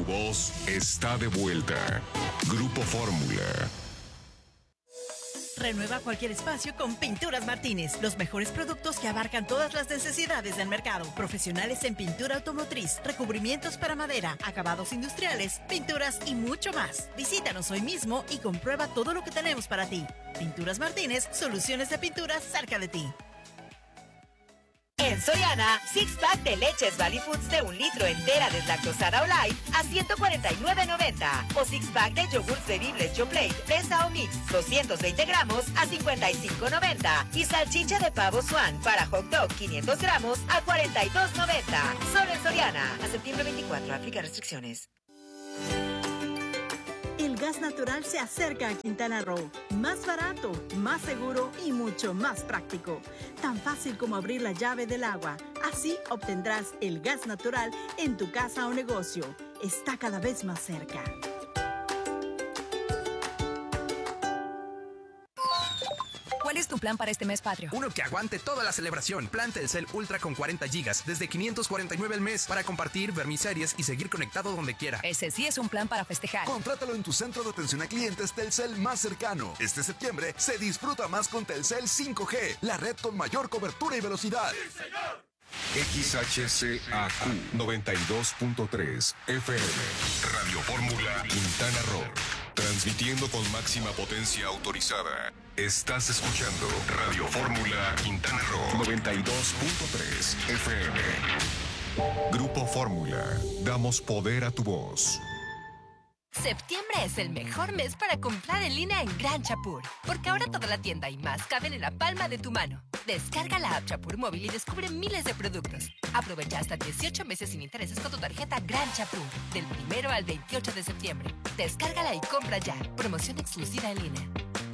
voz está de vuelta. Grupo Fórmula. Renueva cualquier espacio con Pinturas Martínez. Los mejores productos que abarcan todas las necesidades del mercado. Profesionales en pintura automotriz, recubrimientos para madera, acabados industriales, pinturas y mucho más. Visítanos hoy mismo y comprueba todo lo que tenemos para ti. Pinturas Martínez, soluciones de pintura cerca de ti. En Soriana, six pack de leches Valley Foods de 1 litro entera deslactosada o light a $149.90. O six pack de yogurts bebibles Yoplait, Pesa o Mix, 220 gramos a $55.90. Y salchicha de pavo Swan para hot dog 500 gramos a $42.90. Solo en Soriana. A septiembre 24, aplica restricciones. El gas natural se acerca a Quintana Roo. Más barato, más seguro y mucho más práctico. Tan fácil como abrir la llave del agua. Así obtendrás el gas natural en tu casa o negocio. Está cada vez más cerca. ¿Cuál es tu plan para este mes patrio? Uno que aguante toda la celebración. Plan Telcel Ultra con 40 gigas, desde $549 al mes, para compartir, ver mis series y seguir conectado donde quiera. Ese sí es un plan para festejar. Contrátalo en tu centro de atención a clientes Telcel más cercano. Este septiembre se disfruta más con Telcel 5G, la red con mayor cobertura y velocidad. ¡Sí, señor! XHCAQ 92.3 FM Radio Fórmula Quintana Roo. Transmitiendo con máxima potencia autorizada. Estás escuchando Radio Fórmula Quintana Roo 92.3 FM. Grupo Fórmula. Damos poder a tu voz. Septiembre es el mejor mes para comprar en línea en Gran Chapur, porque ahora toda la tienda y más caben en la palma de tu mano. Descarga la app Chapur móvil y descubre miles de productos. Aprovecha hasta 18 meses sin intereses con tu tarjeta Gran Chapur, del 1 al 28 de septiembre. Descárgala y compra ya. Promoción exclusiva en línea.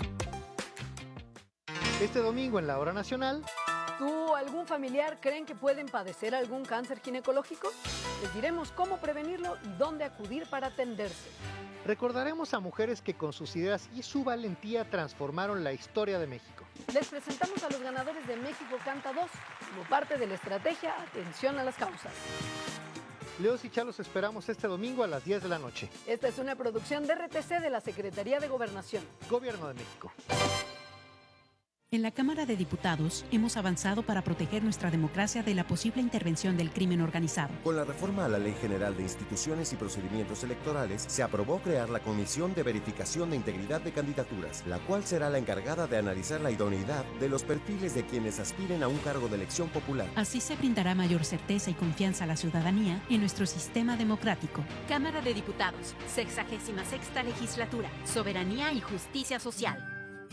Este domingo en la Hora Nacional. ¿Tú o algún familiar creen que pueden padecer algún cáncer ginecológico? Les diremos cómo prevenirlo y dónde acudir para atenderse. Recordaremos a mujeres que con sus ideas y su valentía transformaron la historia de México. Les presentamos a los ganadores de México Canta 2, como parte de la estrategia Atención a las Causas. Leos y Chalos esperamos este domingo a las 10 de la noche. Esta es una producción de RTC de la Secretaría de Gobernación. Gobierno de México. En la Cámara de Diputados hemos avanzado para proteger nuestra democracia de la posible intervención del crimen organizado. Con la reforma a la Ley General de Instituciones y Procedimientos Electorales, se aprobó crear la Comisión de Verificación de Integridad de Candidaturas, la cual será la encargada de analizar la idoneidad de los perfiles de quienes aspiren a un cargo de elección popular. Así se brindará mayor certeza y confianza a la ciudadanía en nuestro sistema democrático. Cámara de Diputados, 66ª Legislatura, Soberanía y Justicia Social.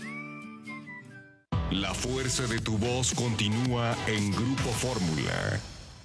La fuerza de tu voz continúa en Grupo Fórmula.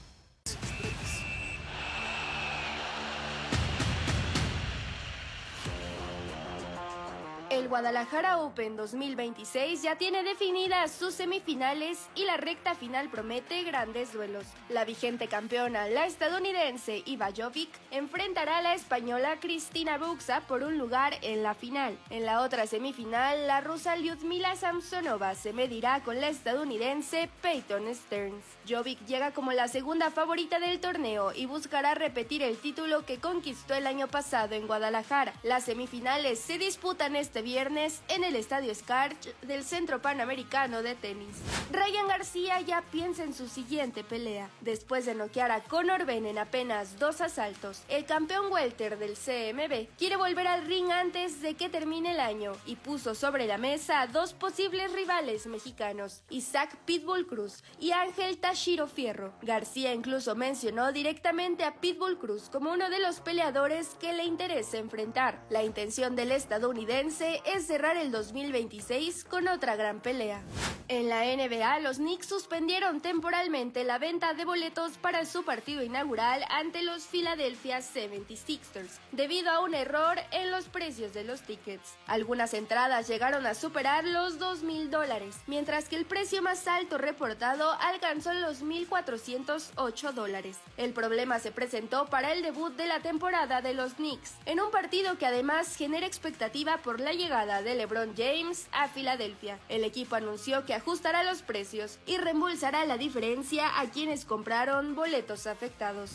El Guadalajara Open 2026 ya tiene definidas sus semifinales y la recta final promete grandes duelos. La vigente campeona, la estadounidense Iva Jovic, enfrentará a la española Cristina Buxa por un lugar en la final. En la otra semifinal, la rusa Lyudmila Samsonova se medirá con la estadounidense Peyton Stearns. Jovic llega como la segunda favorita del torneo y buscará repetir el título que conquistó el año pasado en Guadalajara. Las semifinales se disputan este viernes en el Estadio Scarch del Centro Panamericano de Tenis. Ryan García ya piensa en su siguiente pelea. Después de noquear a Conor Benn en apenas 2 asaltos, el campeón welter del CMB quiere volver al ring antes de que termine el año y puso sobre la mesa a 2 posibles rivales mexicanos, Isaac Pitbull Cruz y Ángel Tashiro Fierro. García incluso mencionó directamente a Pitbull Cruz como uno de los peleadores que le interesa enfrentar. La intención del estadounidense es cerrar el 2026 con otra gran pelea. En la NBA, los Knicks suspendieron temporalmente la venta de boletos para su partido inaugural ante los Philadelphia 76ers, debido a un error en los precios de los tickets. Algunas entradas llegaron a superar los $2,000, mientras que el precio más alto reportado alcanzó los $1,408. El problema se presentó para el debut de la temporada de los Knicks, en un partido que además genera expectativa por la llegada de LeBron James a Filadelfia. El equipo anunció que ajustará los precios y reembolsará la diferencia a quienes compraron boletos afectados.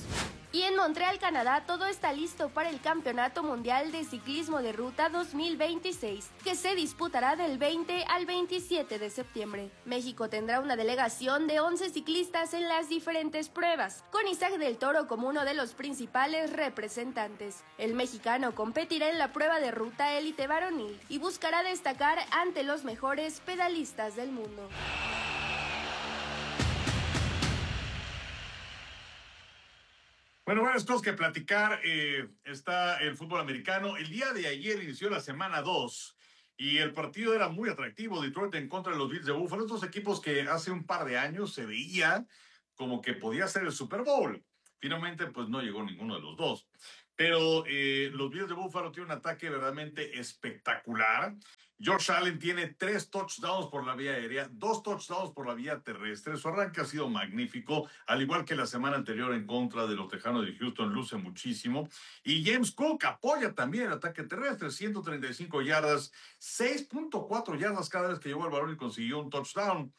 Y en Montreal, Canadá, todo está listo para el Campeonato Mundial de Ciclismo de Ruta 2026, que se disputará del 20 al 27 de septiembre. México tendrá una delegación de 11 ciclistas en las diferentes pruebas, con Isaac del Toro como uno de los principales representantes. El mexicano competirá en la prueba de ruta élite varonil y buscará destacar ante los mejores pedalistas del mundo. Bueno, varias cosas que platicar. Está el fútbol americano. El día de ayer inició la semana 2 y el partido era muy atractivo. Detroit en contra de los Bills de Buffalo. Estos equipos que hace un par de años se veía como que podía ser el Super Bowl. Finalmente, pues no llegó ninguno de los dos. Pero los Bills de Buffalo tienen un ataque verdaderamente espectacular. Josh Allen tiene 3 touchdowns por la vía aérea, 2 touchdowns por la vía terrestre. Su arranque ha sido magnífico, al igual que la semana anterior en contra de los Tejanos de Houston, luce muchísimo. Y James Cook apoya también el ataque terrestre, 135 yardas, 6.4 yardas cada vez que llegó el balón y consiguió un touchdown.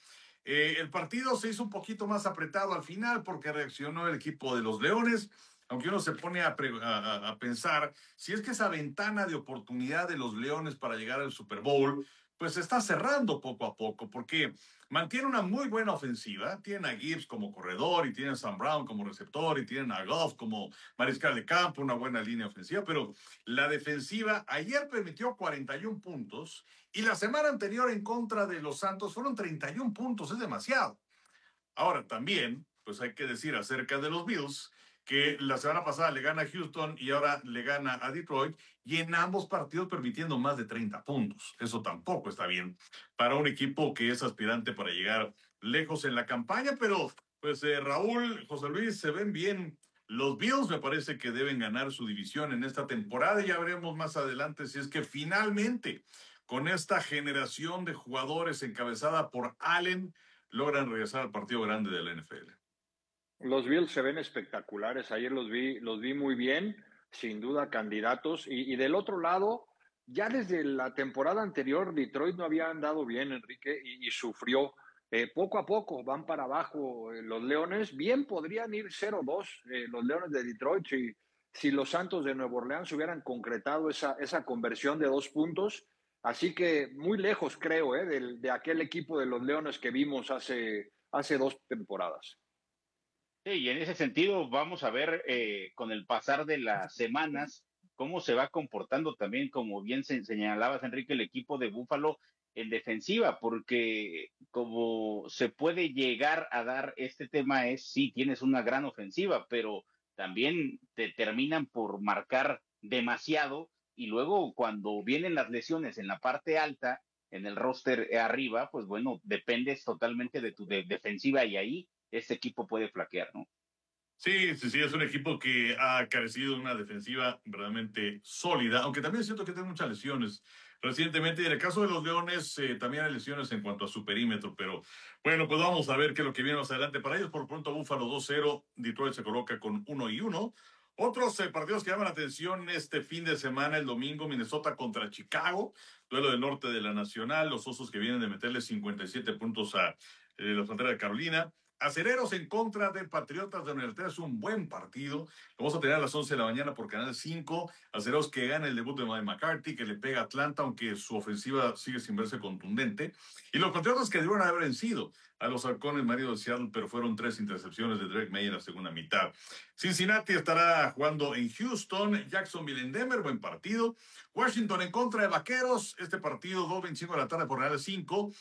El partido se hizo un poquito más apretado al final porque reaccionó el equipo de los Leones. Aunque uno se pone a pensar, si es que esa ventana de oportunidad de los Leones para llegar al Super Bowl, pues se está cerrando poco a poco, porque mantiene una muy buena ofensiva. Tienen a Gibbs como corredor, y tienen a Sam Brown como receptor, y tienen a Goff como mariscal de campo, una buena línea ofensiva, pero la defensiva ayer permitió 41 puntos, y la semana anterior en contra de los Santos fueron 31 puntos, es demasiado. Ahora también, pues hay que decir acerca de los Bills, que la semana pasada le gana a Houston y ahora le gana a Detroit, y en ambos partidos permitiendo más de 30 puntos. Eso tampoco está bien para un equipo que es aspirante para llegar lejos en la campaña, pero pues Raúl, José Luis, se ven bien. Los Bills me parece que deben ganar su división en esta temporada y ya veremos más adelante si es que finalmente con esta generación de jugadores encabezada por Allen logran regresar al partido grande de la NFL. Los Bills se ven espectaculares, ayer los vi muy bien, sin duda candidatos, y del otro lado, ya desde la temporada anterior, Detroit no había andado bien, Enrique, y sufrió. Poco a poco van para abajo los Leones, bien podrían ir 0-2 los Leones de Detroit si los Santos de Nueva Orleans hubieran concretado esa conversión de 2 puntos, así que muy lejos creo de aquel equipo de los Leones que vimos hace 2 temporadas. Sí, y en ese sentido vamos a ver con el pasar de las semanas cómo se va comportando también, como bien señalabas, Enrique, el equipo de Búfalo en defensiva, porque como se puede llegar a dar este tema es, sí, tienes una gran ofensiva, pero también te terminan por marcar demasiado, y luego cuando vienen las lesiones en la parte alta, en el roster arriba, pues bueno, dependes totalmente de tu defensiva, y ahí este equipo puede flaquear, ¿no? Sí, es un equipo que ha carecido de una defensiva realmente sólida, aunque también siento que tiene muchas lesiones recientemente, y en el caso de los Leones también hay lesiones en cuanto a su perímetro, pero bueno, pues vamos a ver qué es lo que viene más adelante para ellos. Por pronto, Búfalo 2-0, Detroit se coloca con 1-1. Otros partidos que llaman la atención este fin de semana, el domingo, Minnesota contra Chicago, duelo del norte de la Nacional, los Osos que vienen de meterle 57 puntos a la frontera de Carolina. Acereros en contra de Patriotas de Universidad, es un buen partido. Lo vamos a tener a las 11 de la mañana por Canal 5. Acereros que gana el debut de Mike McCarthy, que le pega a Atlanta, aunque su ofensiva sigue sin verse contundente. Y los Patriotas que debieron haber vencido a los Halcones Marinos de Seattle, pero fueron 3 intercepciones de Drake May en la segunda mitad. Cincinnati estará jugando en Houston, Jacksonville en Denver, buen partido. Washington en contra de Vaqueros, este partido 2:25 de la tarde por Canal 5.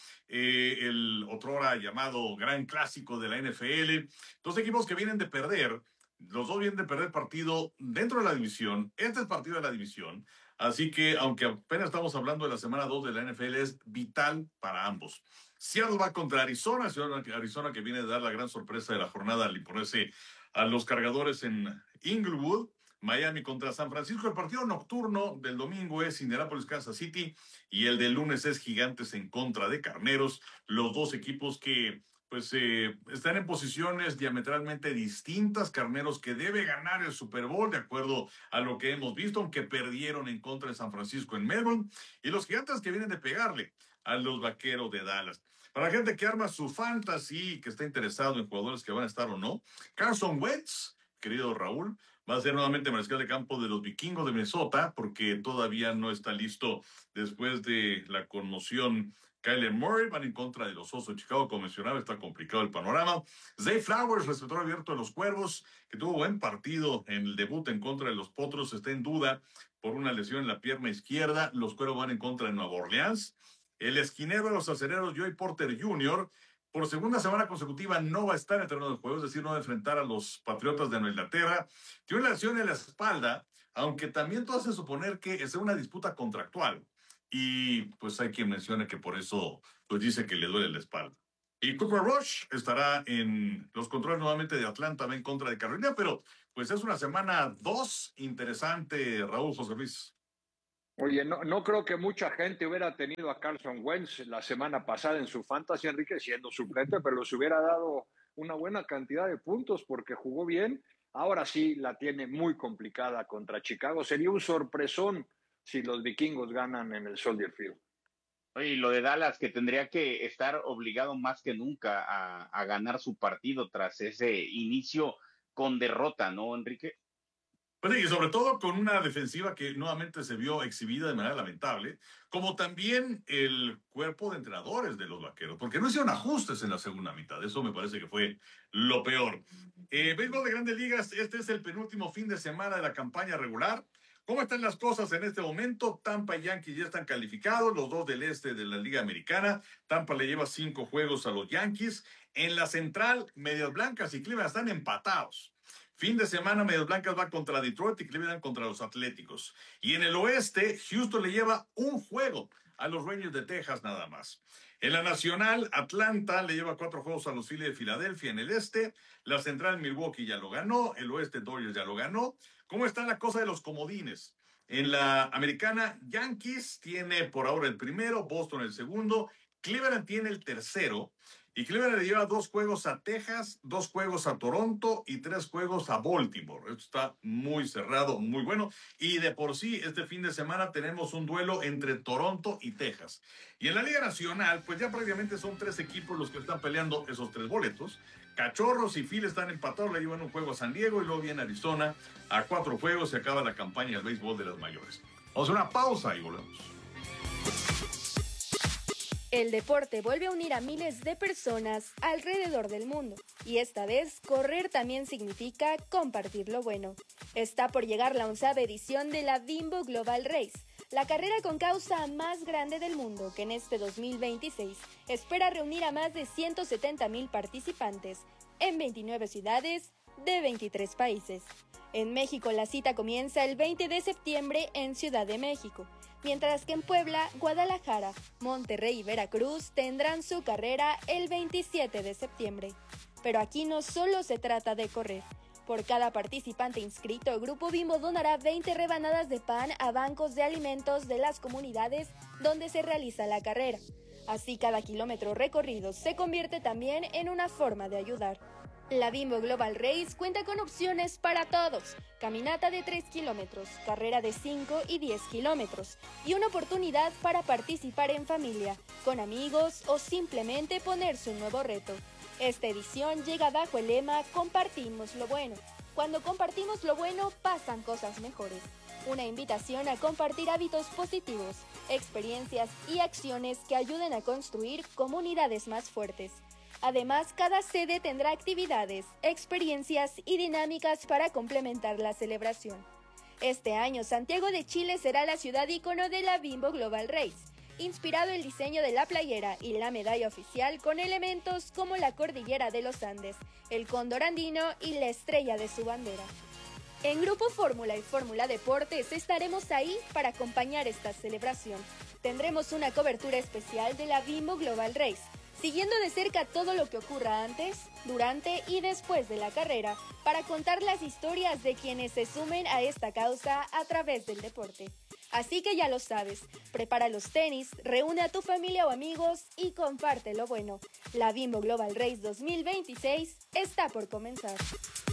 El otrora llamado gran clásico de la NFL. Dos equipos que vienen de perder, los dos vienen de perder partido dentro de la división. Este es partido de la división, así que aunque apenas estamos hablando de la semana 2 de la NFL, es vital para ambos. Seattle va contra Arizona que viene de dar la gran sorpresa de la jornada al imponerse a los Cargadores en Inglewood. Miami contra San Francisco. El partido nocturno del domingo es Indianapolis, Kansas City, y el del lunes es Gigantes en contra de Carneros. Los dos equipos que pues están en posiciones diametralmente distintas. Carneros que debe ganar el Super Bowl de acuerdo a lo que hemos visto, aunque perdieron en contra de San Francisco en Melbourne, y los Gigantes que vienen de pegarle a los Vaqueros de Dallas. Para la gente que arma su fantasy, que está interesado en jugadores que van a estar o no, Carson Wentz querido Raúl, va a ser nuevamente mariscal de campo de los Vikingos de Minnesota, porque todavía no está listo después de la conmoción. Kyler Murray van en contra de los Osos de Chicago, como mencionaba, está complicado el panorama. Zay Flowers, receptor abierto de los Cuervos, que tuvo buen partido en el debut en contra de los Potros, está en duda por una lesión en la pierna izquierda. Los Cuervos van en contra de Nueva Orleans. El esquinero de los Acereros, Joey Porter Jr., por segunda semana consecutiva no va a estar en el terreno de juego, es decir, no va a enfrentar a los Patriotas de Nueva Inglaterra. Tiene una lesión en la espalda, aunque también todo hace suponer que es una disputa contractual. Y pues hay quien menciona que por eso pues dice que le duele la espalda. Y Cooper Rush estará en los controles nuevamente de Atlanta, va en contra de Carolina, pero pues es una semana 2 interesante, Raúl, José Luis. Oye, no creo que mucha gente hubiera tenido a Carson Wentz la semana pasada en su fantasy, Enrique, siendo suplente, pero les hubiera dado una buena cantidad de puntos porque jugó bien. Ahora sí la tiene muy complicada contra Chicago. Sería un sorpresón si los Vikingos ganan en el Soldier Field. Oye, y lo de Dallas, que tendría que estar obligado más que nunca a ganar su partido tras ese inicio con derrota, ¿no, Enrique? Pues sí, y sobre todo con una defensiva que nuevamente se vio exhibida de manera lamentable, como también el cuerpo de entrenadores de los Vaqueros, porque no hicieron ajustes en la segunda mitad. Eso me parece que fue lo peor. Béisbol de Grandes Ligas, este es el penúltimo fin de semana de la campaña regular. ¿Cómo están las cosas en este momento? Tampa y Yankees ya están calificados, los dos del este de la Liga Americana. Tampa le lleva 5 juegos a los Yankees. En la central, Medias Blancas y Cleveland están empatados. Fin de semana, Medias Blancas va contra Detroit y Cleveland contra los Atléticos. Y en el oeste, Houston le lleva 1 juego a los Rangers de Texas nada más. En la nacional, Atlanta le lleva 4 juegos a los Phillies de Filadelfia en el este. La central, Milwaukee ya lo ganó. El oeste, Dodgers ya lo ganó. ¿Cómo está la cosa de los comodines? En la americana, Yankees tiene por ahora el primero, Boston el segundo, Cleveland tiene el tercero. Y Cleveland le lleva 2 juegos a Texas, 2 juegos a Toronto y 3 juegos a Baltimore. Esto está muy cerrado, muy bueno. Y de por sí, este fin de semana tenemos un duelo entre Toronto y Texas. Y en la Liga Nacional, pues ya prácticamente son 3 equipos los que están peleando esos 3 boletos. Cachorros y Phillies están empatados, le llevan 1 juego a San Diego y luego viene Arizona a 4 juegos. Se acaba la campaña del béisbol de las mayores. Vamos a una pausa y volvemos. El deporte vuelve a unir a miles de personas alrededor del mundo. Y esta vez, correr también significa compartir lo bueno. Está por llegar la 11ª edición de la Bimbo Global Race, la carrera con causa más grande del mundo, que en este 2026 espera reunir a más de 170,000 participantes en 29 ciudades de 23 países. En México la cita comienza el 20 de septiembre en Ciudad de México, mientras que en Puebla, Guadalajara, Monterrey y Veracruz tendrán su carrera el 27 de septiembre. Pero aquí no solo se trata de correr. Por cada participante inscrito, Grupo Bimbo donará 20 rebanadas de pan a bancos de alimentos de las comunidades donde se realiza la carrera. Así cada kilómetro recorrido se convierte también en una forma de ayudar. La Bimbo Global Race cuenta con opciones para todos: caminata de 3 kilómetros, carrera de 5 y 10 kilómetros, y una oportunidad para participar en familia, con amigos o simplemente ponerse un nuevo reto. Esta edición llega bajo el lema Compartimos lo bueno. Cuando compartimos lo bueno, pasan cosas mejores. Una invitación a compartir hábitos positivos, experiencias y acciones que ayuden a construir comunidades más fuertes. Además, cada sede tendrá actividades, experiencias y dinámicas para complementar la celebración. Este año, Santiago de Chile será la ciudad ícono de la Bimbo Global Race, inspirado el diseño de la playera y la medalla oficial con elementos como la cordillera de los Andes, el cóndor andino y la estrella de su bandera. En Grupo Fórmula y Fórmula Deportes estaremos ahí para acompañar esta celebración. Tendremos una cobertura especial de la Bimbo Global Race, siguiendo de cerca todo lo que ocurra antes, durante y después de la carrera, para contar las historias de quienes se sumen a esta causa a través del deporte. Así que ya lo sabes, prepara los tenis, reúne a tu familia o amigos y comparte lo bueno. La Bimbo Global Race 2026 está por comenzar.